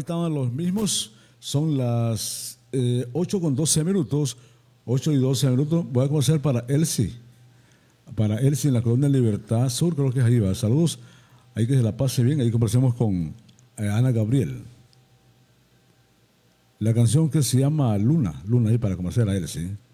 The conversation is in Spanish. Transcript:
estaban los mismos. Son las 8 con 12 minutos. 8 y 12 minutos. Voy a conocer para Elsie. Para Elsie en la Colonia Libertad Sur, creo que es ahí va. Saludos. Ahí que se la pase bien. Ahí conversemos con Ana Gabriel. La canción que se llama Luna. Luna ahí para conocer a Elsie.